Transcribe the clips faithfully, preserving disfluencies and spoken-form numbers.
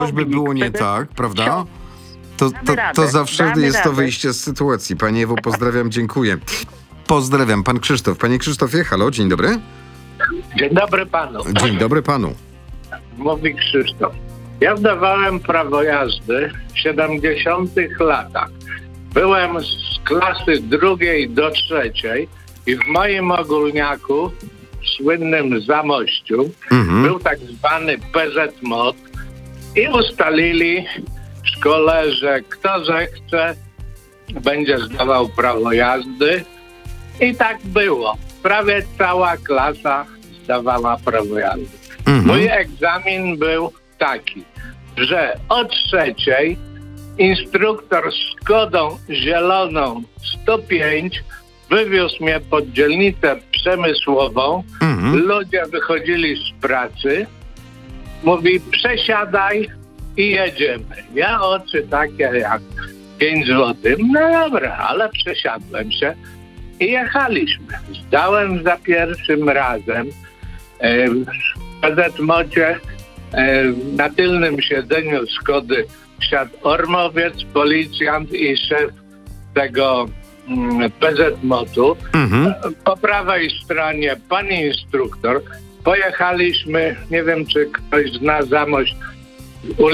Coś by było nie wtedy tak, prawda? wsią- To, Damy to, to radę, zawsze damy jest to radę. wyjście z sytuacji. Pani Ewo, pozdrawiam, dziękuję. Pozdrawiam, pan Krzysztof. Panie Krzysztofie, halo, dzień dobry. Dzień dobry panu. Dzień dobry panu. Mówi Krzysztof. Ja zdawałem prawo jazdy w siedemdziesiątych latach. Byłem z klasy drugiej do trzeciej i w moim ogólniaku, w słynnym Zamościu, Mhm. był tak zwany P Z M O T i ustalili w szkole, że kto zechce, będzie zdawał prawo jazdy. I tak było. Prawie cała klasa zdawała prawo jazdy. Mhm. Mój egzamin był taki, że o trzeciej instruktor z kodą zieloną sto pięć wywiózł mnie pod dzielnicę przemysłową. Mhm. Ludzie wychodzili z pracy. Mówi, przesiadaj i jedziemy. Ja oczy takie jak pięć złotych. No dobra, ale przesiadłem się i jechaliśmy. Zdałem za pierwszym razem. E, W P Z M O Cie e, na tylnym siedzeniu Skody siadł ormowiec, policjant i szef tego mm, P Z M O T-u. Mhm. Po prawej stronie pan instruktor. Pojechaliśmy, nie wiem czy ktoś zna Zamość, ul,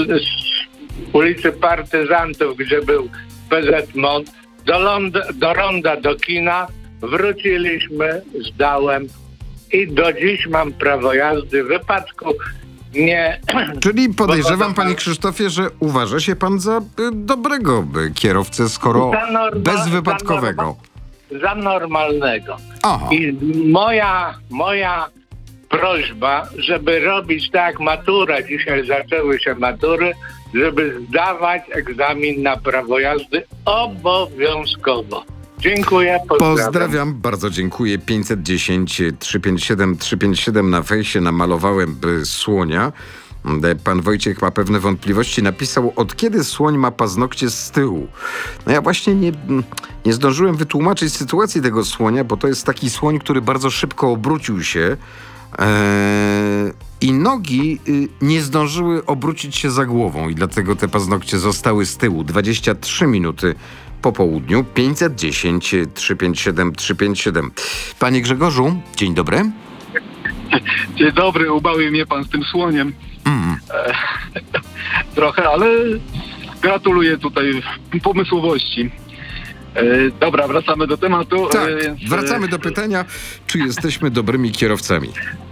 z ulicy Partyzantów, gdzie był P Z M O T, do, ląd, do ronda do kina. Wróciliśmy, zdałem i do dziś mam prawo jazdy. W wypadku nie... Czyli podejrzewam, Bo- panie Krzysztofie, że uważa się pan za y, dobrego y, kierowcę, skoro Za norma- bezwypadkowego. za normalnego. Aha. I moja, moja prośba, żeby robić tak maturę, dzisiaj zaczęły się matury, żeby zdawać egzamin na prawo jazdy obowiązkowo. Dziękuję, pozdrawiam. Pozdrawiam, bardzo dziękuję. pięćset dziesięć trzysta pięćdziesiąt siedem trzysta pięćdziesiąt siedem na fejsie namalowałem by słonia. Pan Wojciech ma pewne wątpliwości. Napisał, od kiedy słoń ma paznokcie z tyłu. No ja właśnie nie, nie zdążyłem wytłumaczyć sytuacji tego słonia, bo to jest taki słoń, który bardzo szybko obrócił się e, i nogi y, nie zdążyły obrócić się za głową i dlatego te paznokcie zostały z tyłu. dwadzieścia trzy minuty po południu. pięćset dziesięć trzysta pięćdziesiąt siedem trzysta pięćdziesiąt siedem. Panie Grzegorzu, dzień dobry. Dzień dobry, ubawił mnie pan z tym słoniem. Mm. E, trochę, ale gratuluję tutaj pomysłowości. E, dobra, wracamy do tematu. Tak, e, więc, wracamy do pytania, czy jesteśmy dobrymi kierowcami.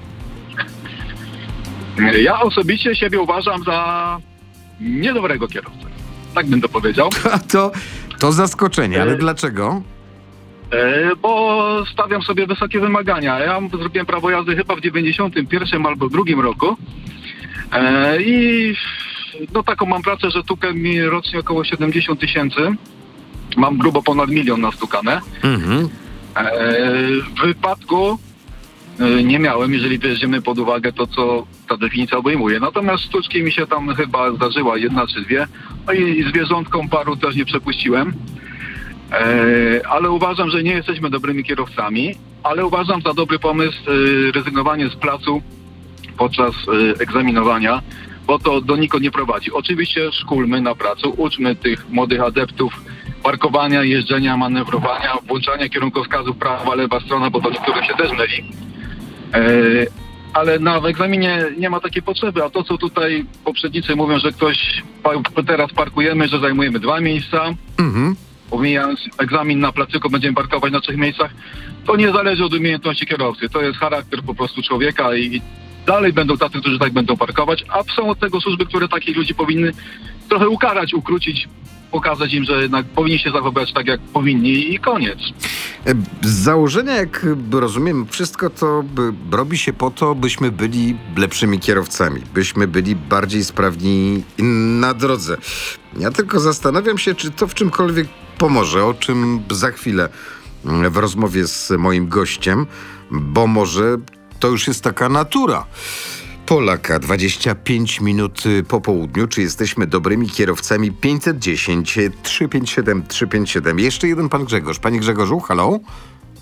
e, Ja osobiście siebie uważam za niedobrego kierowcę. Tak bym to powiedział. A to, to zaskoczenie, ale dlaczego? E, bo stawiam sobie wysokie wymagania. Ja zrobiłem prawo jazdy chyba w dziewięćdziesiątym pierwszym albo drugim roku. E, I no taką mam pracę, że tukę mi rocznie około siedemdziesiąt tysięcy. Mam grubo ponad milion nastukane. Mhm. E, w wypadku e, nie miałem, jeżeli bierzemy pod uwagę to, co ta definicja obejmuje. Natomiast sztuczki mi się tam chyba zdarzyła, jedna czy dwie. No i zwierzątkom paru też nie przepuściłem. E, ale uważam, że nie jesteśmy dobrymi kierowcami, ale uważam za dobry pomysł e, rezygnowanie z placu podczas e, egzaminowania, bo to donikąd nie prowadzi. Oczywiście szkolmy na placu, uczmy tych młodych adeptów parkowania, jeżdżenia, manewrowania, włączania kierunkowskazów prawa, lewa strona, bo to niektórym się też myli. E, ale na w egzaminie nie ma takiej potrzeby, a to co tutaj poprzednicy mówią, że ktoś pa, teraz parkujemy, że zajmujemy dwa miejsca, Mhm. pomijając egzamin na placyku będziemy parkować na trzech miejscach, to nie zależy od umiejętności kierowcy. To jest charakter po prostu człowieka i dalej będą tacy, którzy tak będą parkować, a są od tego służby, które takich ludzi powinny trochę ukarać, ukrócić, pokazać im, że jednak powinni się zachowywać tak, jak powinni i koniec. Z założenia, jak rozumiem, wszystko to by, robi się po to, byśmy byli lepszymi kierowcami, byśmy byli bardziej sprawni na drodze. Ja tylko zastanawiam się, czy to w czymkolwiek pomoże, o czym za chwilę w rozmowie z moim gościem, bo może to już jest taka natura Polaka. dwadzieścia pięć minut po południu. Czy jesteśmy dobrymi kierowcami? pięćset dziesięć trzysta pięćdziesiąt siedem trzysta pięćdziesiąt siedem. Jeszcze jeden pan Grzegorz. Panie Grzegorzu, halo?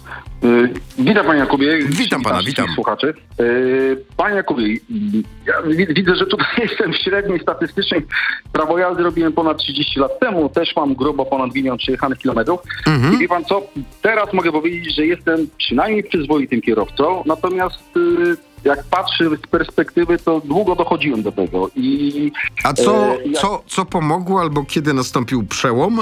Yy, Witam panie Jakubie. Witam pana, wszystkich witam. Słuchaczy. Yy, Panie Jakubie, ja wi- widzę, że tutaj jestem w średniej statystycznej. Prawo jazdy robiłem ponad trzydzieści lat temu. Też mam grubo ponad milion przejechanych kilometrów. Mhm. I wie pan co? Teraz mogę powiedzieć, że jestem przynajmniej przyzwoitym kierowcą. Natomiast yy, jak patrzę z perspektywy, to długo dochodziłem do tego. I A co, e, ja- co, co pomogło albo kiedy nastąpił przełom?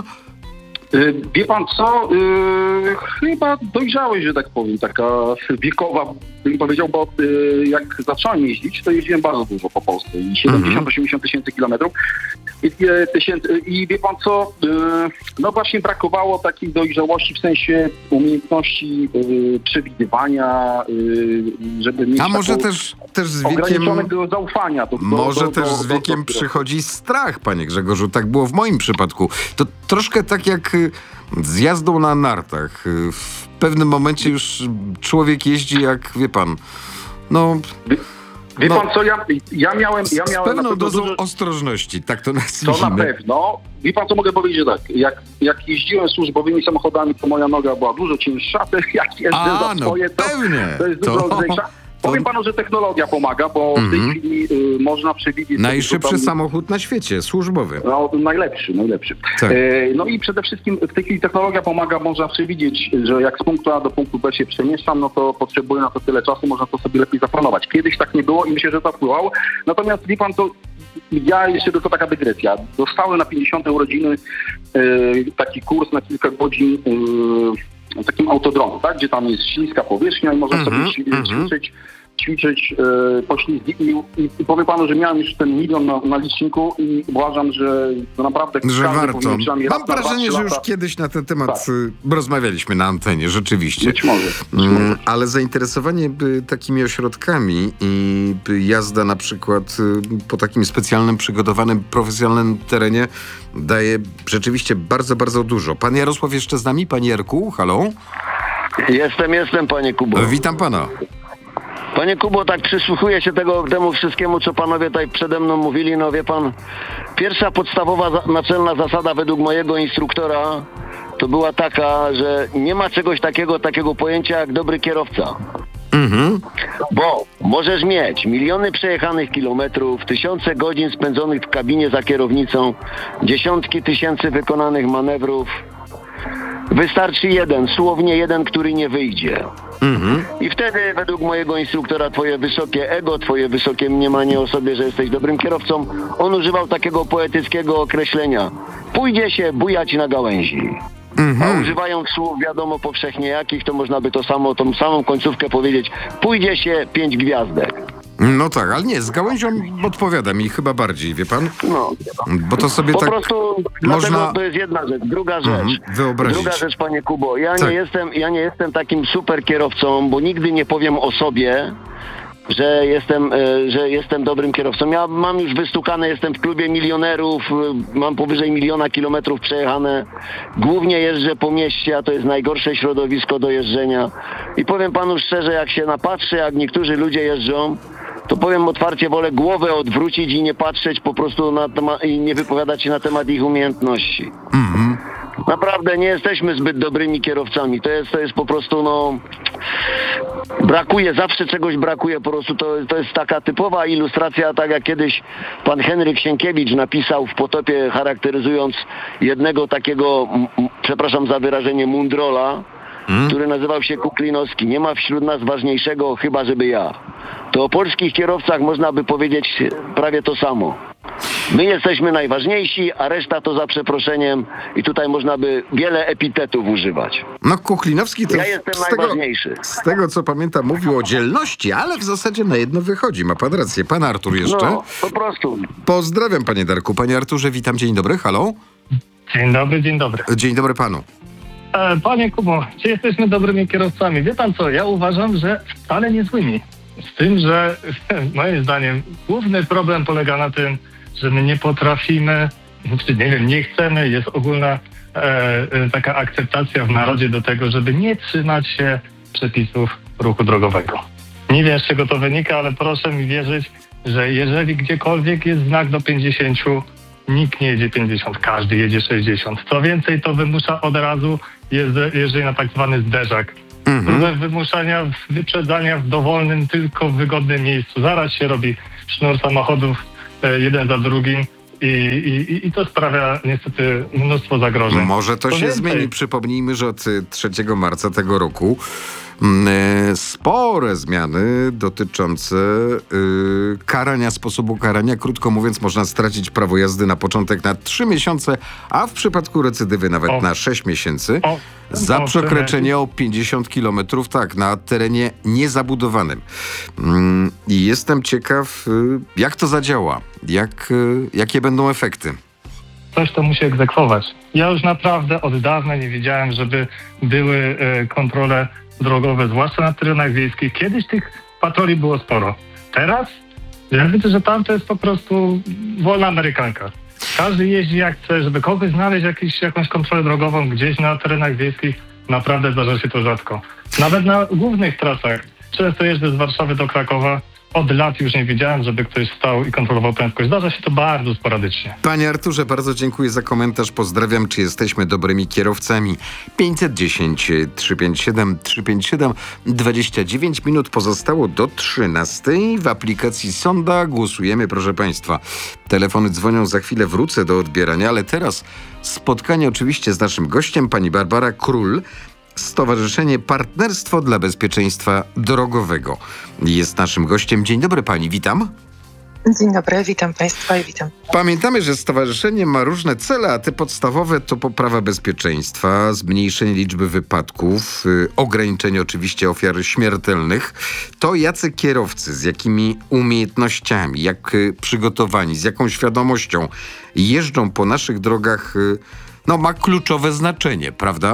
Y, Wie pan co, y, chyba dojrzałeś, że tak powiem, taka wiekowa, bym powiedział, bo y, jak zacząłem jeździć, to jeździłem bardzo dużo po Polsce i siedemdziesiąt osiemdziesiąt tysięcy kilometrów. I, y, tysięcy, I wie pan co, y, no właśnie brakowało takiej dojrzałości w sensie umiejętności y, przewidywania, y, żeby mieć A może taką też, też z wiekiem... ograniczonego zaufania. Do, do, Może do, też do, z do, wiekiem do, do, przychodzi strach, panie Grzegorzu. Tak było w moim przypadku. To troszkę tak jak y, z jazdą na nartach. Y, W pewnym momencie już człowiek jeździ jak, wie pan, no Wie No. pan co, ja, ja miałem... Ja z miałem na pewną pewno dozą duży- ostrożności, tak to To na nazwijmy. pewno. Wie pan co, mogę powiedzieć tak, jak, jak jeździłem służbowymi samochodami, to moja noga była dużo cięższa, to jak jeżdżę A, za no swoje, to, pewnie. to jest dużo To- lżejsza. Powiem panu, że technologia pomaga, bo w Mhm. tej chwili y, można przewidzieć... Najszybszy tam- samochód na świecie, służbowy. No, najlepszy, najlepszy. Tak. E, no i przede wszystkim w tej chwili technologia pomaga, można przewidzieć, że jak z punktu A do punktu B się przemieszczam, no to potrzebuję na to tyle czasu, można to sobie lepiej zaplanować. Kiedyś tak nie było i myślę, że to wpływało. Natomiast wie pan, to ja jeszcze tylko taka dygresja. Dostałem na pięćdziesiąte urodziny e, taki kurs na kilka godzin e, takim autodromu, tak? Gdzie tam jest śliska powierzchnia i można Mhm, sobie ć- mhm. ćwiczyć ćwiczyć e, poślizgi i, i, i powiem panu, że miałem już ten milion na, na liczniku i uważam, że to naprawdę Że każdy warto. powinien przynajmniej Mam raz na dwa, wrażenie, trzy że już lata- kiedyś na ten temat Tak. y, rozmawialiśmy na antenie, rzeczywiście. Być może. Być Mm, może. Ale zainteresowanie by takimi ośrodkami i by jazda na przykład y, po takim specjalnym, przygotowanym, profesjonalnym terenie daje rzeczywiście bardzo, bardzo dużo. Pan Jarosław jeszcze z nami? Panie Jarku, halo? Jestem, jestem, panie Kubo. Witam pana. Panie Kubo, tak przysłuchuję się tego, temu wszystkiemu, co panowie tutaj przede mną mówili. No wie pan, pierwsza podstawowa, za, naczelna zasada według mojego instruktora to była taka, że nie ma czegoś takiego, takiego pojęcia jak dobry kierowca. Mhm. Bo możesz mieć miliony przejechanych kilometrów, tysiące godzin spędzonych w kabinie za kierownicą, dziesiątki tysięcy wykonanych manewrów. Wystarczy jeden, słownie jeden, który nie wyjdzie. Mhm. I wtedy według mojego instruktora twoje wysokie ego, twoje wysokie mniemanie o sobie, że jesteś dobrym kierowcą, on używał takiego poetyckiego określenia. Pójdzie się bujać na gałęzi. A Mhm. używając słów wiadomo powszechnie jakich, to można by to samo, tą samą końcówkę powiedzieć. Pójdzie się pięć gwiazdek. No tak, ale nie, z gałęzią odpowiada mi chyba bardziej, wie pan? No. Bo to sobie Po tak prostu można- dlatego to jest jedna rzecz. Druga rzecz. Mhm, wyobrazić. Druga rzecz, panie Kubo. Ja Tak. nie jestem, ja nie jestem takim super kierowcą, bo nigdy nie powiem o sobie, że jestem, e, że jestem dobrym kierowcą. Ja mam już wystukane, jestem w klubie milionerów, e, mam powyżej miliona kilometrów przejechane. Głównie jeżdżę po mieście, a to jest najgorsze środowisko do jeżdżenia. I powiem panu szczerze, jak się napatrzy, jak niektórzy ludzie jeżdżą, to powiem otwarcie, wolę głowę odwrócić i nie patrzeć po prostu na temat, i nie wypowiadać się na temat ich umiejętności. Mhm. Naprawdę nie jesteśmy zbyt dobrymi kierowcami. To jest, to jest po prostu, no... Brakuje, zawsze czegoś brakuje, po prostu to, to jest taka typowa ilustracja, tak jak kiedyś pan Henryk Sienkiewicz napisał w Potopie, charakteryzując jednego takiego, m, m, przepraszam za wyrażenie, mundrola, Mhm. który nazywał się Kuklinowski. Nie ma wśród nas ważniejszego, chyba żeby ja. To o polskich kierowcach można by powiedzieć prawie to samo. My jesteśmy najważniejsi, a reszta to za przeproszeniem i tutaj można by wiele epitetów używać. No Kuklinowski to Ja jestem z tego, najważniejszy. z tego co pamiętam mówił o dzielności, ale w zasadzie na jedno wychodzi. Ma pan rację. Pan Artur jeszcze? No, po prostu. Pozdrawiam panie Darku. Panie Arturze, witam. Dzień dobry. Halo? Dzień dobry, dzień dobry. Dzień dobry panu. E, Panie Kubo, czy jesteśmy dobrymi kierowcami? Wie pan co, ja uważam, że wcale nie złymi. Z tym, że moim zdaniem główny problem polega na tym, że my nie potrafimy, czy nie wiem, nie chcemy, jest ogólna e, e, taka akceptacja w narodzie do tego, żeby nie trzymać się przepisów ruchu drogowego. Nie wiem, z czego to wynika, ale proszę mi wierzyć, że jeżeli gdziekolwiek jest znak do pięćdziesięciu, nikt nie jedzie pięćdziesiąt, każdy jedzie sześćdziesiąt. Co więcej, to wymusza od razu jezdy, jeżdżenie na tak zwany zderzak. Mhm. próbę wymuszania, wyprzedzania w dowolnym, tylko wygodnym miejscu. Zaraz się robi sznur samochodów e, jeden za drugim i, i, i to sprawia niestety mnóstwo zagrożeń. Może to Co się więcej, zmieni. Przypomnijmy, że od y, trzeciego marca tego roku mm, e, spore zmiany dotyczące y, karania, sposobu karania. Krótko mówiąc, można stracić prawo jazdy na początek na trzy miesiące, a w przypadku recydywy nawet O. na sześć miesięcy. O, Za o, przekroczenie o pięćdziesiąt kilometrów, tak, na terenie niezabudowanym. Mm, I jestem ciekaw, y, jak to zadziała, jak, y, jakie będą efekty. Ktoś to musi egzekwować. Ja już naprawdę od dawna nie wiedziałem, żeby były e, kontrole drogowe, zwłaszcza na terenach wiejskich. Kiedyś tych patroli było sporo. Teraz ja widzę, że tam to jest po prostu wolna amerykanka. Każdy jeździ jak chce, żeby kogoś znaleźć jakiś, jakąś kontrolę drogową gdzieś na terenach wiejskich. Naprawdę zdarza się to rzadko. Nawet na głównych trasach. Często jeżdżę z Warszawy do Krakowa. Od lat już nie widziałem, żeby ktoś stał i kontrolował prędkość. Zdarza się to bardzo sporadycznie. Panie Arturze, bardzo dziękuję za komentarz. Pozdrawiam. Czy jesteśmy dobrymi kierowcami? pięćset dziesięć, trzysta pięćdziesiąt siedem, trzysta pięćdziesiąt siedem, dwadzieścia dziewięć minut pozostało do trzynastej. W aplikacji Sonda głosujemy, proszę Państwa. Telefony dzwonią, za chwilę wrócę do odbierania, ale teraz spotkanie oczywiście z naszym gościem, pani Barbara Król, Stowarzyszenie Partnerstwo dla Bezpieczeństwa Drogowego. Jest naszym gościem. Dzień dobry pani, witam. Dzień dobry, witam Państwa i witam. Pamiętamy, że stowarzyszenie ma różne cele, a te podstawowe to poprawa bezpieczeństwa, zmniejszenie liczby wypadków, y, ograniczenie oczywiście ofiar śmiertelnych. To jacy kierowcy, z jakimi umiejętnościami, jak y, przygotowani, z jaką świadomością jeżdżą po naszych drogach, y, no ma kluczowe znaczenie, prawda?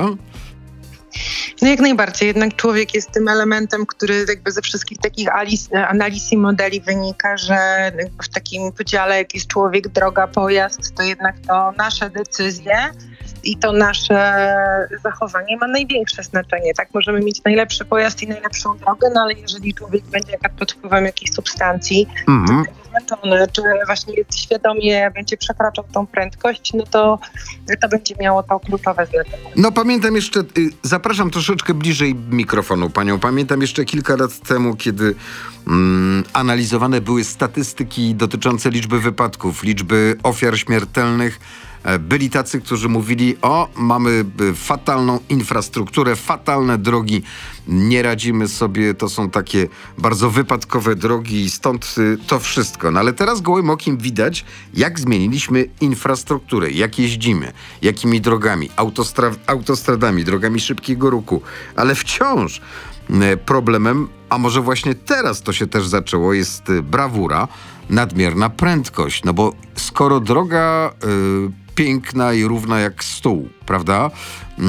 No jak najbardziej, jednak człowiek jest tym elementem, który jakby ze wszystkich takich alis, analiz i modeli wynika, że w takim podziale jak jest człowiek, droga, pojazd, to jednak to nasze decyzje i to nasze zachowanie ma największe znaczenie. Tak, możemy mieć najlepszy pojazd i najlepszą drogę, no ale jeżeli człowiek będzie pod wpływem jakichś substancji, Mhm. zmęczony, czy właśnie świadomie będzie przekraczał tą prędkość, no to to będzie miało to kluczowe znaczenie. No pamiętam jeszcze, y, zapraszam troszeczkę bliżej mikrofonu panią, pamiętam jeszcze kilka lat temu, kiedy mm, analizowane były statystyki dotyczące liczby wypadków, liczby ofiar śmiertelnych. E, Byli tacy, którzy mówili, o, mamy y, fatalną infrastrukturę, fatalne drogi, nie radzimy sobie, to są takie bardzo wypadkowe drogi i stąd y, to wszystko. No ale teraz gołym okiem widać, jak zmieniliśmy infrastrukturę, jak jeździmy, jakimi drogami, autostra- autostradami, drogami szybkiego ruchu, ale wciąż y, problemem, a może właśnie teraz to się też zaczęło, jest y, brawura, nadmierna prędkość, no bo skoro droga y, piękna i równa jak stół, prawda? Yy,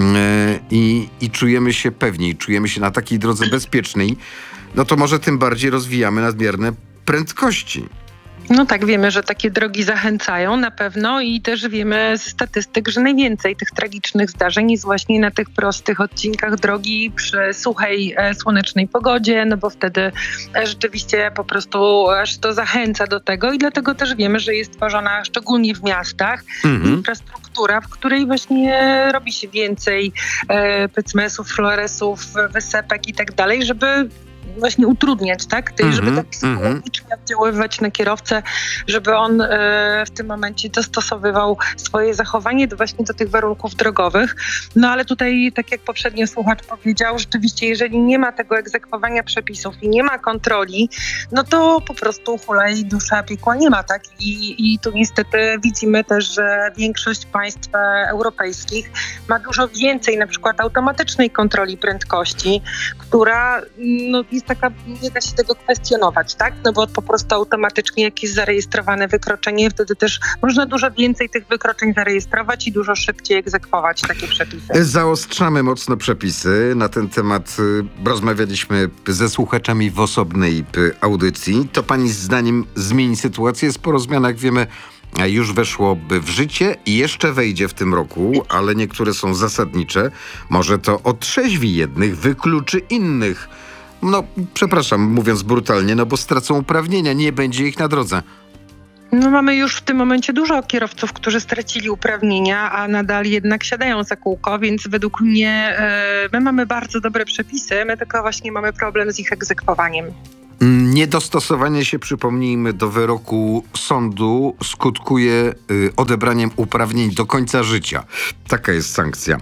I, I czujemy się pewniej, czujemy się na takiej drodze bezpiecznej, no to może tym bardziej rozwijamy nadmierne prędkości. No tak, wiemy, że takie drogi zachęcają na pewno i też wiemy z statystyk, że najwięcej tych tragicznych zdarzeń jest właśnie na tych prostych odcinkach drogi przy suchej, e, słonecznej pogodzie, no bo wtedy e, rzeczywiście po prostu aż to zachęca do tego i dlatego też wiemy, że jest tworzona szczególnie w miastach Mhm. infrastruktura, w której właśnie robi się więcej e, pecmesów, floresów, wysepek i tak dalej, żeby właśnie utrudniać, tak? Tej, żeby Mhm, tak psychologicznie oddziaływać na kierowcę, żeby on e, w tym momencie dostosowywał swoje zachowanie do właśnie do tych warunków drogowych. No ale tutaj, tak jak poprzednio słuchacz powiedział, rzeczywiście jeżeli nie ma tego egzekwowania przepisów i nie ma kontroli, no to po prostu hulaj dusza piekła nie ma, tak? I, i tu niestety widzimy też, że większość państw europejskich ma dużo więcej na przykład automatycznej kontroli prędkości, która no, jest taka, nie da się tego kwestionować, tak? No bo po prostu automatycznie jak jest zarejestrowane wykroczenie, wtedy też można dużo więcej tych wykroczeń zarejestrować i dużo szybciej egzekwować takie przepisy. Zaostrzamy mocno przepisy. Na ten temat y, rozmawialiśmy ze słuchaczami w osobnej y, audycji. To pani zdaniem zmieni sytuację? Sporo zmian, jak wiemy, już weszłoby w życie i jeszcze wejdzie w tym roku, ale niektóre są zasadnicze. Może to otrzeźwi jednych, wykluczy innych. No, przepraszam, mówiąc brutalnie, no bo stracą uprawnienia, nie będzie ich na drodze. No mamy już w tym momencie dużo kierowców, którzy stracili uprawnienia, a nadal jednak siadają za kółko, więc według mnie e, my mamy bardzo dobre przepisy, my tylko właśnie mamy problem z ich egzekwowaniem. Niedostosowanie się, przypomnijmy, do wyroku sądu skutkuje y, odebraniem uprawnień do końca życia. Taka jest sankcja.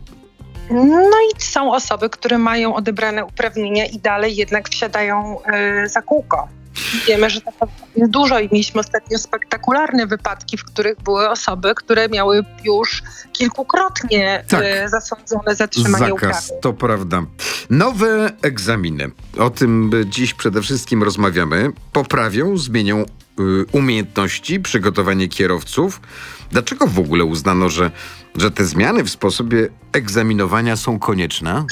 No i są osoby, które mają odebrane uprawnienia i dalej jednak wsiadają e, za kółko. Wiemy, że to jest dużo i mieliśmy ostatnio spektakularne wypadki, w których były osoby, które miały już kilkukrotnie tak. e, zasądzone zatrzymanie uprawnień. Zakaz, to prawda. Nowe egzaminy, o tym dziś przede wszystkim rozmawiamy, poprawią, zmienią y, umiejętności, przygotowanie kierowców. Dlaczego w ogóle uznano, że, że te zmiany w sposobie egzaminowania są konieczne?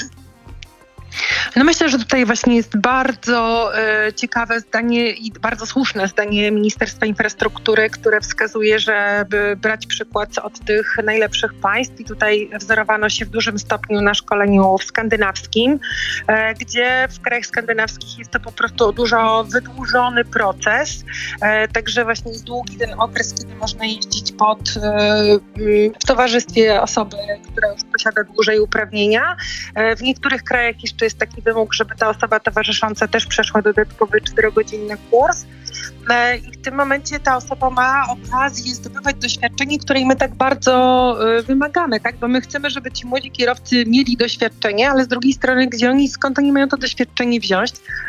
No myślę, że tutaj właśnie jest bardzo e, ciekawe zdanie i bardzo słuszne zdanie Ministerstwa Infrastruktury, które wskazuje, żeby brać przykład od tych najlepszych państw i tutaj wzorowano się w dużym stopniu na szkoleniu skandynawskim, e, gdzie w krajach skandynawskich jest to po prostu dużo wydłużony proces, e, także właśnie jest długi ten okres, kiedy można jeździć pod, e, w towarzystwie osoby, która już posiada dłużej uprawnienia. E, w niektórych krajach jeszcze jest taki wymóg, żeby ta osoba towarzysząca też przeszła dodatkowy czterogodzinny kurs. I w tym momencie ta osoba ma okazję zdobywać doświadczenie, której my tak bardzo wymagamy, tak? Bo my chcemy, żeby ci młodzi kierowcy mieli doświadczenie, ale z drugiej strony, gdzie oni, skąd oni mają to doświadczenie wziąć?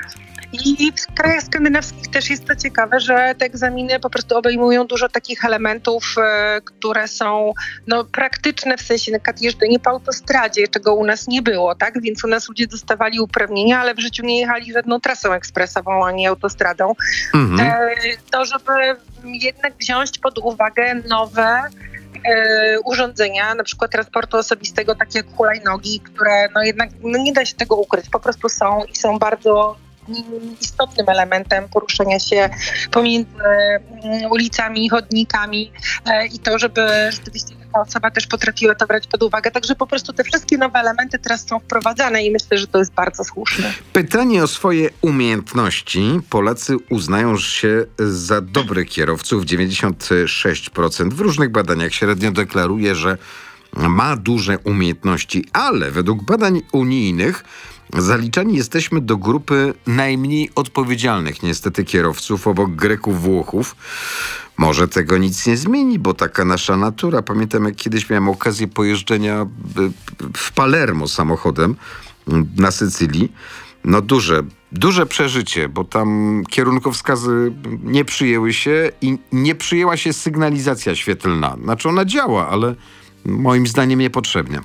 I w krajach skandynawskich też jest to ciekawe, że te egzaminy po prostu obejmują dużo takich elementów, e, które są no, praktyczne, w sensie na przykład jeżdżenie po autostradzie, czego u nas nie było, tak? Więc u nas ludzie dostawali uprawnienia, ale w życiu nie jechali żadną trasą ekspresową, ani autostradą. Mhm. E, to, żeby jednak wziąć pod uwagę nowe E, urządzenia, na przykład transportu osobistego, takie jak hulajnogi, które no jednak no nie da się tego ukryć, po prostu są i są bardzo istotnym elementem poruszania się pomiędzy ulicami, chodnikami e, i to, żeby rzeczywiście taka osoba też potrafiła to brać pod uwagę. Także po prostu te wszystkie nowe elementy teraz są wprowadzane i myślę, że to jest bardzo słuszne. Pytanie o swoje umiejętności. Polacy uznają się za dobrych kierowców. dziewięćdziesiąt sześć procent w różnych badaniach średnio deklaruje, że ma duże umiejętności, ale według badań unijnych zaliczani jesteśmy do grupy najmniej odpowiedzialnych niestety kierowców obok Greków, Włochów. Może tego nic nie zmieni, bo taka nasza natura. Pamiętam, jak kiedyś miałem okazję pojeżdżenia w Palermo samochodem na Sycylii. No duże, duże przeżycie, bo tam kierunkowskazy nie przyjęły się i nie przyjęła się sygnalizacja świetlna. Znaczy ona działa, ale moim zdaniem niepotrzebnie.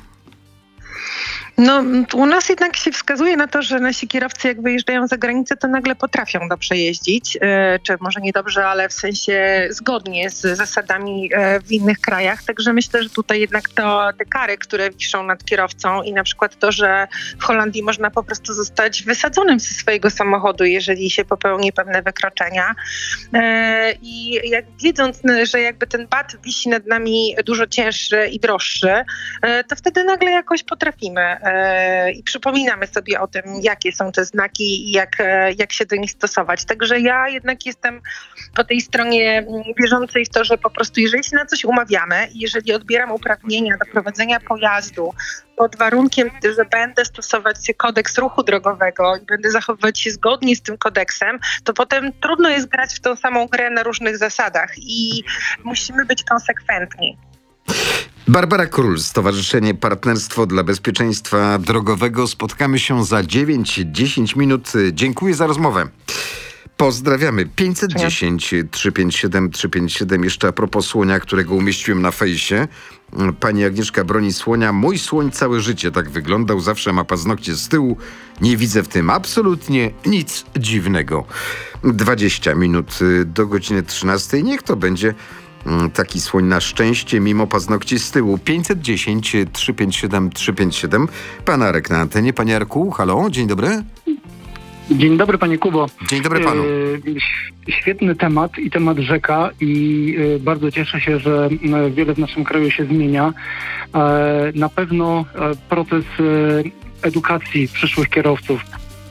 No, u nas jednak się wskazuje na to, że nasi kierowcy jak wyjeżdżają za granicę, to nagle potrafią dobrze jeździć, yy, czy może nie dobrze, ale w sensie zgodnie z zasadami yy, w innych krajach. Także myślę, że tutaj jednak to te kary, które wiszą nad kierowcą i na przykład to, że w Holandii można po prostu zostać wysadzonym ze swojego samochodu, jeżeli się popełni pewne wykroczenia. Yy, I jak wiedząc, że jakby ten bat wisi nad nami dużo cięższy i droższy, yy, to wtedy nagle jakoś potrafimy i przypominamy sobie o tym, jakie są te znaki i jak, jak się do nich stosować. Także ja jednak jestem po tej stronie wierzącej w to, że po prostu jeżeli się na coś umawiamy i jeżeli odbieram uprawnienia do prowadzenia pojazdu pod warunkiem, że będę stosować kodeks ruchu drogowego i będę zachowywać się zgodnie z tym kodeksem, to potem trudno jest grać w tą samą grę na różnych zasadach i musimy być konsekwentni. Barbara Król, Stowarzyszenie Partnerstwo dla Bezpieczeństwa Drogowego. Spotkamy się za dziewięć dziesięć minut. Dziękuję za rozmowę. Pozdrawiamy. pięćset dziesięć trzysta pięćdziesiąt siedem trzysta pięćdziesiąt siedem. Jeszcze a propos słonia, którego umieściłem na fejsie. Pani Agnieszka broni słonia. Mój słoń całe życie tak wyglądał. Zawsze ma paznokcie z tyłu. Nie widzę w tym absolutnie nic dziwnego. dwadzieścia minut do godziny trzynastej. Niech to będzie taki słoń na szczęście, mimo paznokci z tyłu. pięćset dziesięć trzysta pięćdziesiąt siedem trzysta pięćdziesiąt siedem. Pan Arek na antenie. Panie Arku, halo, dzień dobry. Dzień dobry, panie Kubo. Dzień dobry panu. E, świetny temat i temat rzeka i e, bardzo cieszę się, że e, wiele w naszym kraju się zmienia. E, na pewno e, proces e, edukacji przyszłych kierowców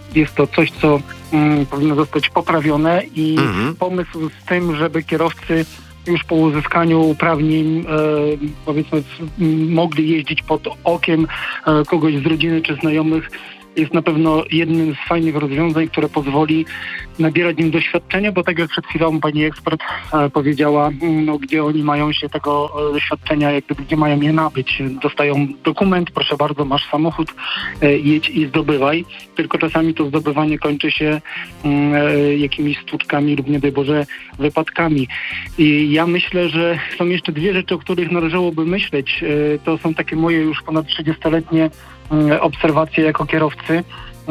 jest to coś, co mm, powinno zostać poprawione i Mhm. pomysł z tym, żeby kierowcy już po uzyskaniu uprawnień, e, powiedzmy, w, m, mogli jeździć pod okiem e, kogoś z rodziny czy znajomych, jest na pewno jednym z fajnych rozwiązań, które pozwoli nabierać im doświadczenia, bo tak jak przed chwilą pani ekspert e, powiedziała, m, no, gdzie oni mają się tego e, doświadczenia, jak gdyby, gdzie mają je nabyć. Dostają dokument, proszę bardzo, masz samochód, e, jedź i zdobywaj. Tylko czasami to zdobywanie kończy się m, e, jakimiś stłuczkami lub nie daj Boże wypadkami. I ja myślę, że są jeszcze dwie rzeczy, o których należałoby myśleć. E, to są takie moje już ponad trzydziestoletnie e, obserwacje jako kierowcy.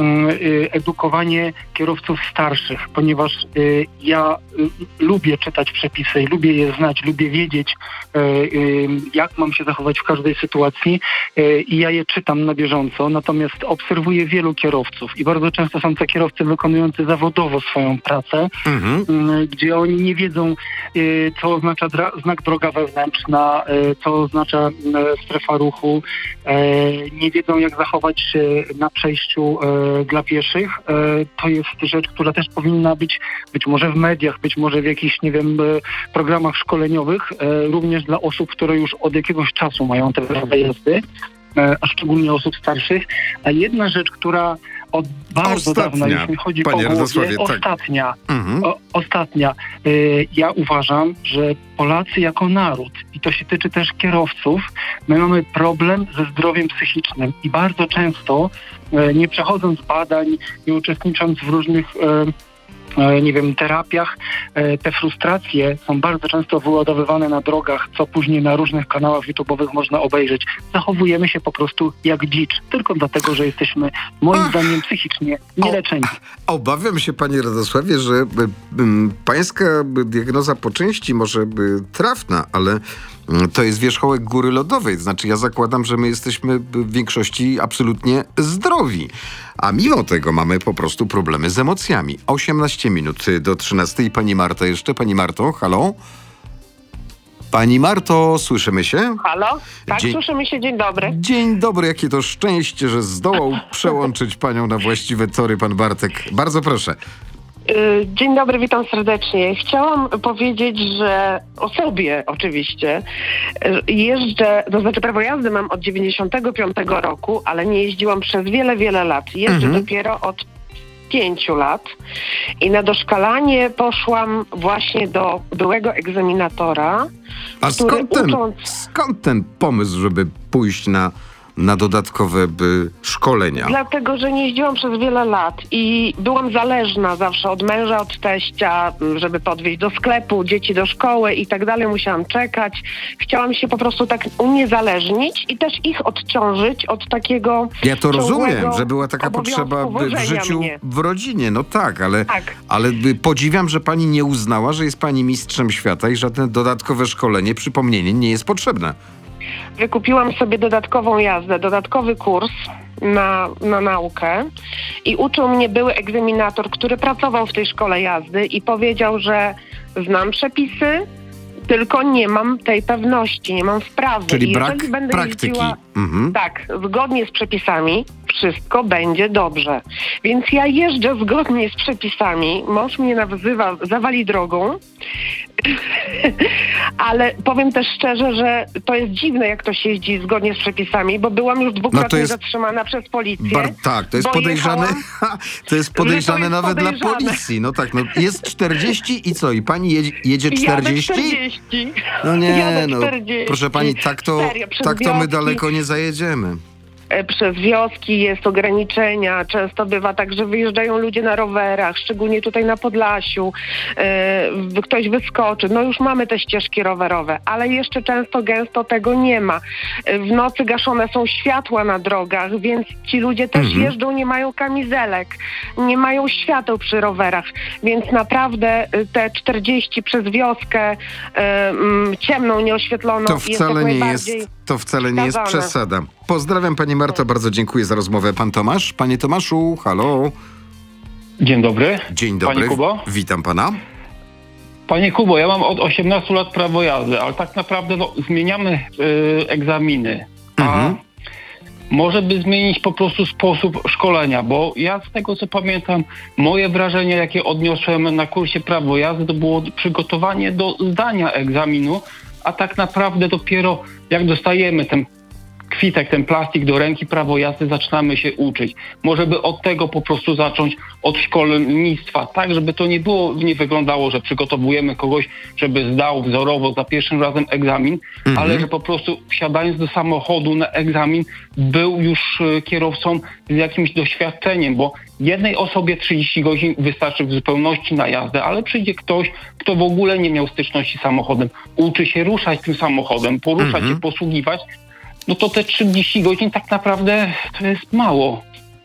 y, edukowanie kierowców starszych, ponieważ y, ja y, lubię czytać przepisy, lubię je znać, lubię wiedzieć, y, y, jak mam się zachować w każdej sytuacji y, i ja je czytam na bieżąco, natomiast obserwuję wielu kierowców i bardzo często są to kierowcy wykonujący zawodowo swoją pracę, Mhm. y, gdzie oni nie wiedzą, y, co oznacza dra- znak droga wewnętrzna, y, co oznacza y, strefa ruchu, y, nie wiedzą, jak zachować się na przejściu y, dla pieszych. Y, to jest rzecz, która też powinna być być może w mediach, być może w jakichś, nie wiem, y, programach szkoleniowych, y, również dla osób, które już od jakiegoś czasu mają te prawa jazdy, y, a szczególnie osób starszych. A jedna rzecz, która od bardzo Ostatnia, dawna, jeśli chodzi panie o Radosławie, głowie, tak. ostatnia, Mhm. o, ostatnia. Y, ja uważam, że Polacy jako naród, i to się tyczy też kierowców, my mamy problem ze zdrowiem psychicznym i bardzo często, y, nie przechodząc badań, nie uczestnicząc w różnych y, nie wiem, terapiach, te frustracje są bardzo często wyładowywane na drogach, co później na różnych kanałach YouTube'owych można obejrzeć. Zachowujemy się po prostu jak dzicz, tylko dlatego, że jesteśmy, moim Ach. zdaniem, psychicznie nieleczeni. Obawiam się, panie Radosławie, że y, y, pańska diagnoza po części może by trafna, ale y, to jest wierzchołek góry lodowej. Znaczy ja zakładam, że my jesteśmy w większości absolutnie zdrowi. A mimo tego mamy po prostu problemy z emocjami. osiemnaście minut do trzynastej. Pani Marta jeszcze. Pani Marto, halo? Pani Marto, słyszymy się? Halo? Tak, Dzień- słyszymy się, dzień dobry. Dzień dobry, jakie to szczęście, że zdołał przełączyć panią na właściwe tory, pan Bartek. Bardzo proszę. Y, Dzień dobry, witam serdecznie. Chciałam powiedzieć, że o sobie oczywiście y, jeżdżę, to znaczy prawo jazdy mam od dziewięćdziesiątego piątego roku, ale nie jeździłam przez wiele, wiele lat. Jeżdżę Mhm. dopiero od pięciu lat i na doszkalanie poszłam właśnie do byłego egzaminatora, A który skąd ten, ucząc... skąd ten pomysł, żeby pójść na, na dodatkowe by, szkolenia? Dlatego, że nie jeździłam przez wiele lat i byłam zależna zawsze od męża, od teścia, żeby podwieźć do sklepu, dzieci do szkoły i tak dalej. Musiałam czekać. Chciałam się po prostu tak uniezależnić i też ich odciążyć od takiego Ja to rozumiem, ciągłego że była taka obowiązku potrzeba by w wożenia życiu, mnie. w rodzinie. No tak, ale, Tak. ale by podziwiam, że pani nie uznała, że jest pani mistrzem świata i żadne dodatkowe szkolenie, przypomnienie nie jest potrzebne. Wykupiłam sobie dodatkową jazdę, dodatkowy kurs na, na naukę i uczył mnie były egzaminator, który pracował w tej szkole jazdy i powiedział, że znam przepisy, tylko nie mam tej pewności, nie mam wprawy. Czyli I brak jeżeli będę praktyki. jeździła, Mhm. tak, zgodnie z przepisami, wszystko będzie dobrze. Więc ja jeżdżę zgodnie z przepisami. Mąż mnie nazywa, zawali drogą. Ale powiem też szczerze, że to jest dziwne, jak ktoś jeździ zgodnie z przepisami, bo byłam już dwukrotnie No to jest zatrzymana przez policję. Bar- tak, to jest bo podejrzane. jechałam- To jest podejrzane jest nawet podejrzane. dla policji. No tak, no jest czterdzieści i co? I pani jedzie, jedzie czterdzieści? Jadę czterdzieści. No nie, Jadę no. czterdzieści. Proszę pani, tak to, Serio, przez tak to my wioski. daleko nie zajedziemy. E, Przez wioski jest ograniczenia, często bywa tak, że wyjeżdżają ludzie na rowerach, szczególnie tutaj na Podlasiu, e, w- ktoś wyskoczy, no już mamy te ścieżki rowerowe, ale jeszcze często, gęsto tego nie ma. E, W nocy gaszone są światła na drogach, więc ci ludzie też Mhm. jeżdżą, nie mają kamizelek, nie mają świateł przy rowerach, więc naprawdę e, te czterdzieści przez wioskę e, mm, ciemną, nieoświetloną To jest jak wcale nie jest, najbardziej... to wcale nie jest wskazane. przesada. Pozdrawiam pani Marto, bardzo dziękuję za rozmowę. Pan Tomasz? Panie Tomaszu, halo. Dzień dobry. Dzień dobry. Panie Kubo? Witam pana. Panie Kubo, ja mam od osiemnastu lat prawo jazdy, ale tak naprawdę no, zmieniamy y, egzaminy. A Mhm. może by zmienić po prostu sposób szkolenia, bo ja z tego co pamiętam, moje wrażenie, jakie odniosłem na kursie prawo jazdy, to było przygotowanie do zdania egzaminu, a tak naprawdę dopiero jak dostajemy ten kwitek, ten plastik do ręki, prawo jazdy, zaczynamy się uczyć. Może by od tego po prostu zacząć, od szkolnictwa, tak, żeby to nie było, nie wyglądało, że przygotowujemy kogoś, żeby zdał wzorowo za pierwszym razem egzamin, mhm. ale że po prostu wsiadając do samochodu na egzamin był już kierowcą z jakimś doświadczeniem, bo jednej osobie trzydzieści godzin wystarczy w zupełności na jazdę, ale przyjdzie ktoś, kto w ogóle nie miał styczności z samochodem, uczy się ruszać tym samochodem, poruszać mhm. się, posługiwać, no to te trzydzieści godzin tak naprawdę to jest mało.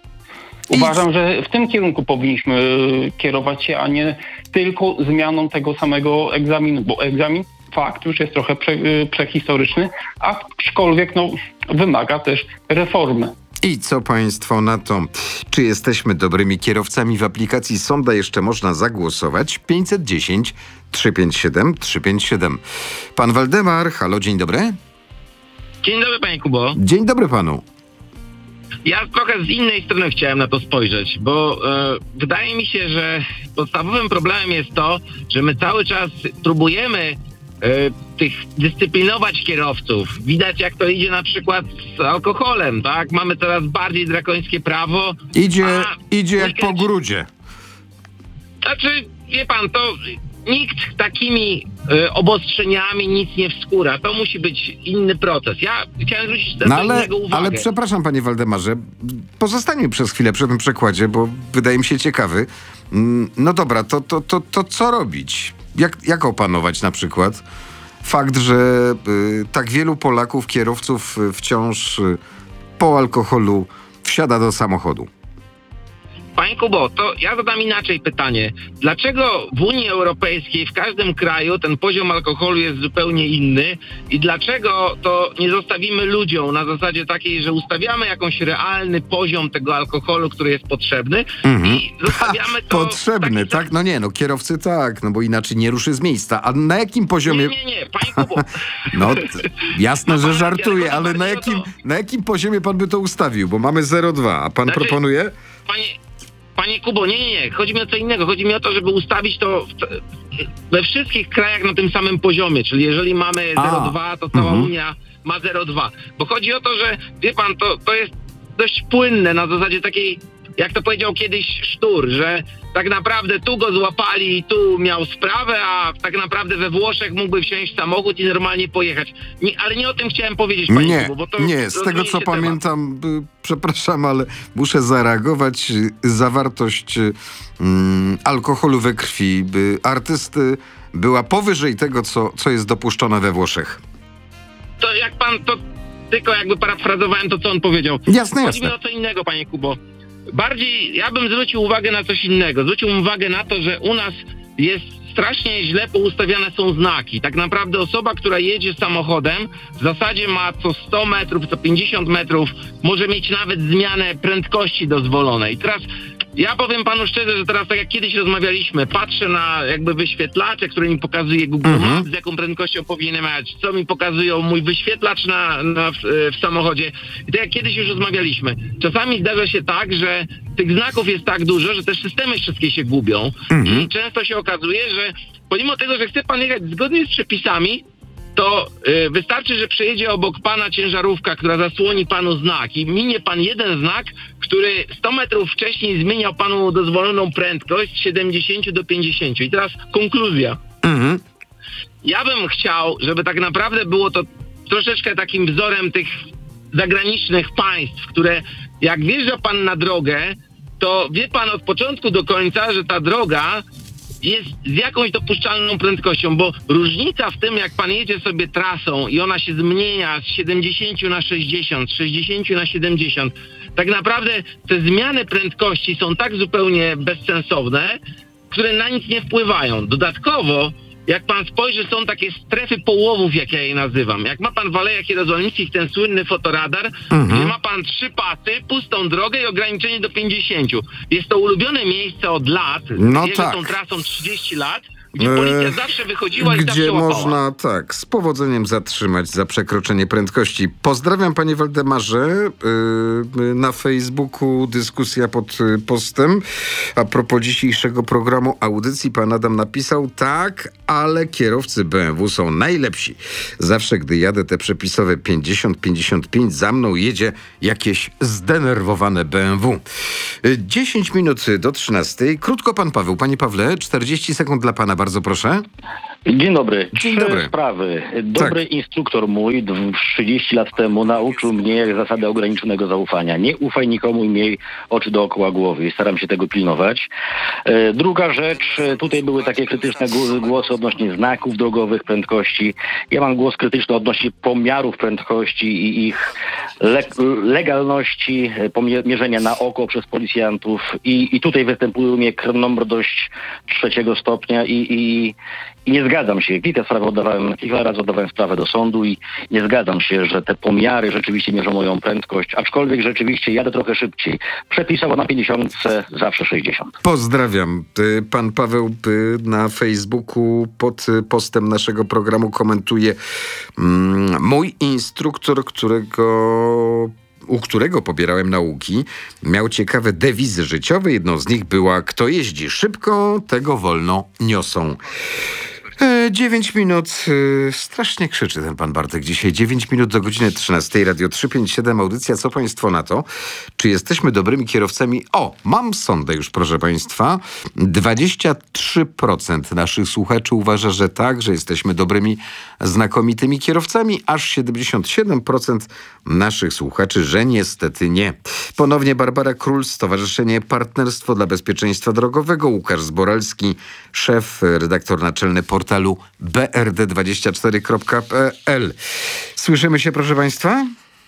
Uważam, że w tym kierunku powinniśmy kierować się, a nie tylko zmianą tego samego egzaminu, bo egzamin, fakt, już jest trochę prze, prehistoryczny, aczkolwiek no, wymaga też reformy. I co państwo na to? Czy jesteśmy dobrymi kierowcami? W aplikacji Sonda jeszcze można zagłosować. pięćset dziesięć, trzysta pięćdziesiąt siedem, trzysta pięćdziesiąt siedem. Pan Waldemar, halo, dzień dobry. Dzień dobry, panie Kubo. Dzień dobry panu. Ja trochę z innej strony chciałem na to spojrzeć, bo e, wydaje mi się, że podstawowym problemem jest to, że my cały czas próbujemy e, tych dyscyplinować kierowców. Widać, jak to idzie na przykład z alkoholem, tak? Mamy coraz bardziej drakońskie prawo. Idzie, a idzie jak weekend... po grudzie. Znaczy, wie pan, to nikt takimi y, obostrzeniami nic nie wskóra. To musi być inny proces. Ja chciałem zwrócić na no to ale, innego uwagę. ale przepraszam, panie Waldemarze, pozostańmy przez chwilę przy tym przykładzie, bo wydaje mi się ciekawy. No dobra, to, to, to, to co robić? Jak, jak opanować na przykład fakt, że y, tak wielu Polaków, kierowców y, wciąż y, po alkoholu wsiada do samochodu? Panie Kubo, to ja zadam inaczej pytanie. Dlaczego w Unii Europejskiej, w każdym kraju ten poziom alkoholu jest zupełnie inny i dlaczego to nie zostawimy ludziom na zasadzie takiej, że ustawiamy jakąś realny poziom tego alkoholu, który jest potrzebny Mhm. i zostawiamy to... Potrzebny, tak? No nie, no kierowcy tak, no bo inaczej nie ruszy z miejsca. A na jakim poziomie... Nie, nie, nie, panie Kubo. No t- jasne, No, że pan żartuję, racja, ale chodzi na bardziej jakim, o to- na jakim poziomie pan by to ustawił? Bo mamy zero przecinek dwa, a pan Znaczy- proponuje? Panie, panie Kubo, nie, nie, nie. Chodzi mi o co innego. Chodzi mi o to, żeby ustawić to w, we wszystkich krajach na tym samym poziomie. Czyli jeżeli mamy A, zero przecinek dwa, to cała mhm. Unia ma zero przecinek dwa. Bo chodzi o to, że wie pan, to, to jest dość płynne na zasadzie takiej, jak to powiedział kiedyś Sztur, że tak naprawdę tu go złapali, tu miał sprawę, a tak naprawdę we Włoszech mógłby wsiąść w samochód i normalnie pojechać. Nie, ale nie o tym chciałem powiedzieć, panie Nie, Kubo, bo to nie, z tego rozumie co się temat. pamiętam, y, przepraszam, ale muszę zareagować. y, Zawartość y, mm, alkoholu we krwi y, artysty była powyżej tego, co, co jest dopuszczone we Włoszech. To jak pan, to tylko jakby parafrazowałem to, co on powiedział. Jasne, Chodzi mi jasne. o co innego, panie Kubo. Bardziej, ja bym zwrócił uwagę na coś innego. Zwrócił uwagę na to, że u nas jest strasznie źle poustawiane są znaki. Tak naprawdę osoba, która jedzie samochodem, w zasadzie ma co sto metrów, co pięćdziesiąt metrów, może mieć nawet zmianę prędkości dozwolonej. Teraz ja powiem panu szczerze, że teraz tak jak kiedyś rozmawialiśmy, patrzę na jakby wyświetlacze, które mi pokazuje Google Mhm. Maps, z jaką prędkością powinienem jechać, co mi pokazują mój wyświetlacz na, na, w, w samochodzie. I tak jak kiedyś już rozmawialiśmy, czasami zdarza się tak, że tych znaków jest tak dużo, że te systemy wszystkie się gubią. Mhm. I często się okazuje, że pomimo tego, że chce pan jechać zgodnie z przepisami, to y, wystarczy, że przejedzie obok pana ciężarówka, która zasłoni panu znak i minie pan jeden znak, który sto metrów wcześniej zmieniał panu dozwoloną prędkość z siedemdziesięciu do pięćdziesięciu. I teraz konkluzja. Mhm. Ja bym chciał, żeby tak naprawdę było to troszeczkę takim wzorem tych zagranicznych państw, które jak wjeżdża pan na drogę, to wie pan od początku do końca, że ta droga jest z jakąś dopuszczalną prędkością, bo różnica w tym, jak pan jedzie sobie trasą i ona się zmienia z siedemdziesięciu na sześćdziesiąt, z sześćdziesięciu na siedemdziesiąt, tak naprawdę te zmiany prędkości są tak zupełnie bezsensowne, które na nic nie wpływają. Dodatkowo, jak pan spojrzy, są takie strefy połowów, jak ja je nazywam. Jak ma pan w Alejach Jerozolimskich ten słynny fotoradar, Mhm. gdzie ma pan trzy pasy, pustą drogę i ograniczenie do pięćdziesięciu. Jest to ulubione miejsce od lat. No Jeżdżę tak. tą trasą trzydzieści lat. gdzie policja E, zawsze wychodziła i Gdzie zawsze łapała. można, tak, z powodzeniem zatrzymać za przekroczenie prędkości. Pozdrawiam panie Waldemarze. Yy, na Facebooku dyskusja pod y, postem. A propos dzisiejszego programu audycji, pan Adam napisał, tak, ale kierowcy B M W są najlepsi. Zawsze, gdy jadę te przepisowe pięćdziesiąt pięćdziesiąt pięć, za mną jedzie jakieś zdenerwowane B M W. Y, dziesięć minut do trzynastej. Krótko pan Paweł. Panie Pawle, czterdzieści sekund dla pana, bardzo proszę. Dzień dobry. Dzień Trzy dobry. sprawy. Dobry Tak. instruktor mój d- trzydzieści lat temu nauczył mnie zasady ograniczonego zaufania. Nie ufaj nikomu i miej oczy dookoła głowy. Staram się tego pilnować. E, druga rzecz, e, tutaj były takie krytyczne gł- głosy odnośnie znaków drogowych, prędkości. Ja mam głos krytyczny odnośnie pomiarów prędkości i ich le- legalności, e, pomie- mierzenia na oko przez policjantów. I, i tutaj występuje u mnie krnąbrność trzeciego stopnia i, i I nie zgadzam się. Kilka spraw oddawałem, kilka razy oddawałem sprawę do sądu i nie zgadzam się, że te pomiary rzeczywiście mierzą moją prędkość, aczkolwiek rzeczywiście jadę trochę szybciej. Przepisowo na pięćdziesiąt, zawsze sześćdziesiąt. Pozdrawiam. Y, Pan Paweł y, na Facebooku pod y, postem naszego programu komentuje mm, mój instruktor, którego u którego pobierałem nauki, miał ciekawe dewizy życiowe. Jedną z nich była: kto jeździ szybko, tego wolno niosą. E, dziewięć minut. E, strasznie krzyczy ten pan Bartek dzisiaj. dziewięć minut do godziny trzynastej. Radio trzysta pięćdziesiąt siedem. Audycja Co państwo na to? Czy jesteśmy dobrymi kierowcami? O, mam sondę już, proszę państwa. dwadzieścia trzy procent naszych słuchaczy uważa, że tak, że jesteśmy dobrymi, znakomitymi kierowcami. Aż siedemdziesiąt siedem procent naszych słuchaczy, że niestety nie. Ponownie Barbara Król, Stowarzyszenie Partnerstwo dla Bezpieczeństwa Drogowego. Łukasz Zboralski, szef, redaktor naczelny portalu b r d dwadzieścia cztery kropka p l. Słyszymy się, proszę państwa?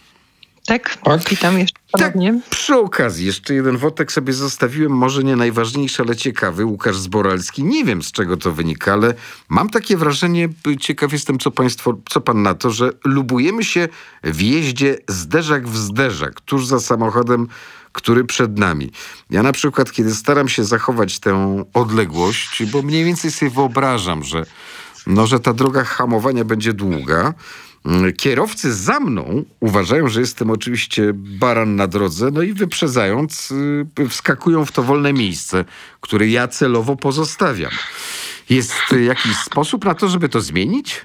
Tak, witam jeszcze ponownie. Tak, przy okazji jeszcze jeden wątek sobie zostawiłem, może nie najważniejszy, ale ciekawy. Łukasz Zboralski. Nie wiem, z czego to wynika, ale mam takie wrażenie, ciekaw jestem, co państwo, co pan na to, że lubujemy się w jeździe zderzak w zderzak, tuż za samochodem, który przed nami. Ja na przykład, kiedy staram się zachować tę odległość, bo mniej więcej sobie wyobrażam, że, no, że ta droga hamowania będzie długa, kierowcy za mną uważają, że jestem oczywiście baran na drodze, no i wyprzedzając yy, wskakują w to wolne miejsce, które ja celowo pozostawiam. Jest y, jakiś sposób na to, żeby to zmienić?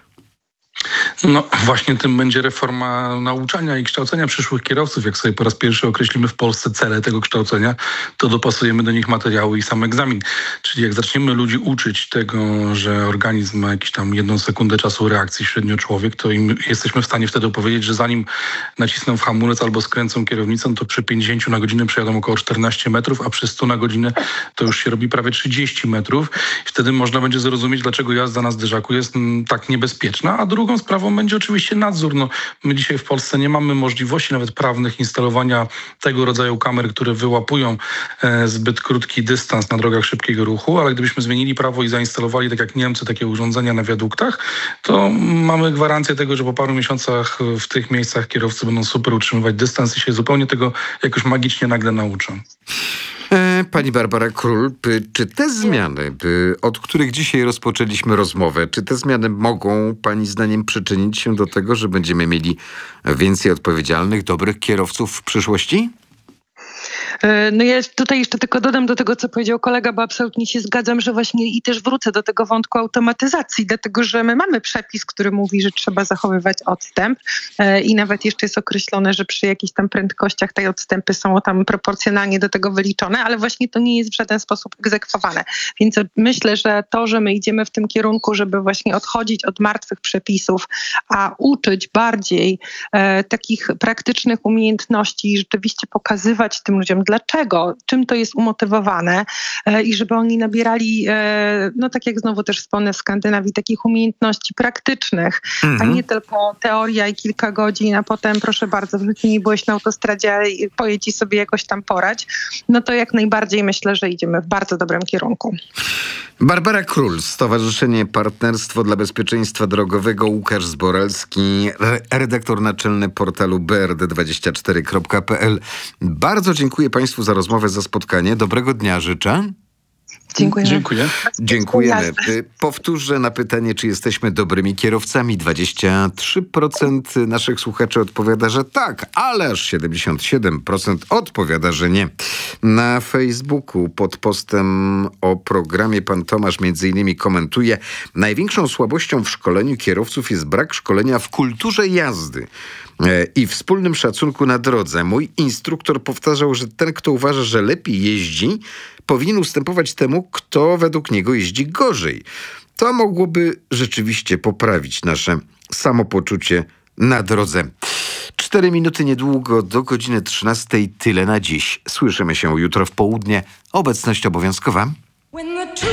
No właśnie tym będzie reforma nauczania i kształcenia przyszłych kierowców. Jak sobie po raz pierwszy określimy w Polsce cele tego kształcenia, to dopasujemy do nich materiały i sam egzamin. Czyli jak zaczniemy ludzi uczyć tego, że organizm ma jakąś tam jedną sekundę czasu reakcji, średnio człowiek, to im jesteśmy w stanie wtedy powiedzieć, że zanim nacisną w hamulec albo skręcą kierownicą, to przy pięćdziesiąt na godzinę przejadą około czternaście metrów, a przy sto na godzinę to już się robi prawie trzydzieści metrów. I wtedy można będzie zrozumieć, dlaczego jazda na zderzaku jest m, tak niebezpieczna. A drugą sprawą będzie oczywiście nadzór. No, my dzisiaj w Polsce nie mamy możliwości nawet prawnych instalowania tego rodzaju kamer, które wyłapują e, zbyt krótki dystans na drogach szybkiego ruchu, ale gdybyśmy zmienili prawo i zainstalowali, tak jak Niemcy, takie urządzenia na wiaduktach, to mamy gwarancję tego, że po paru miesiącach w tych miejscach kierowcy będą super utrzymywać dystans i się zupełnie tego jakoś magicznie nagle nauczą. E, Pani Barbara Król, p- czy te zmiany, p- od których dzisiaj rozpoczęliśmy rozmowę, czy te zmiany mogą Pani zdaniem przyczynić się do tego, że będziemy mieli więcej odpowiedzialnych, dobrych kierowców w przyszłości? No ja tutaj jeszcze tylko dodam do tego, co powiedział kolega, bo absolutnie się zgadzam, że właśnie i też wrócę do tego wątku automatyzacji, dlatego że my mamy przepis, który mówi, że trzeba zachowywać odstęp i nawet jeszcze jest określone, że przy jakichś tam prędkościach te odstępy są tam proporcjonalnie do tego wyliczone, ale właśnie to nie jest w żaden sposób egzekwowane. Więc myślę, że to, że my idziemy w tym kierunku, żeby właśnie odchodzić od martwych przepisów, a uczyć bardziej e, takich praktycznych umiejętności i rzeczywiście pokazywać tym ludziom, dlaczego, czym to jest umotywowane e, i żeby oni nabierali, e, no tak jak znowu też wspomnę w Skandynawii, takich umiejętności praktycznych, mhm. a nie tylko teoria i kilka godzin, a potem proszę bardzo, w życiu nie byłeś na autostradzie, pojedź i sobie jakoś tam poradź, no to jak najbardziej myślę, że idziemy w bardzo dobrym kierunku. Barbara Król, Stowarzyszenie Partnerstwo dla Bezpieczeństwa Drogowego, Łukasz Zboralski, redaktor naczelny portalu b r d dwadzieścia cztery kropka p l. Bardzo dziękuję Państwu za rozmowę, za spotkanie. Dobrego dnia życzę. Dziękuję. Dziękuję. Dziękujemy. Y, Powtórzę na pytanie, czy jesteśmy dobrymi kierowcami. dwadzieścia trzy procent naszych słuchaczy odpowiada, że tak, ale aż siedemdziesiąt siedem procent odpowiada, że nie. Na Facebooku pod postem o programie pan Tomasz między innymi komentuje: największą słabością w szkoleniu kierowców jest brak szkolenia w kulturze jazdy e, i wspólnym szacunku na drodze. Mój instruktor powtarzał, że ten, kto uważa, że lepiej jeździ, powinien ustępować temu, kto według niego jeździ gorzej. To mogłoby rzeczywiście poprawić nasze samopoczucie na drodze. Cztery minuty niedługo do godziny trzynastej. Tyle na dziś. Słyszymy się jutro w południe. Obecność obowiązkowa.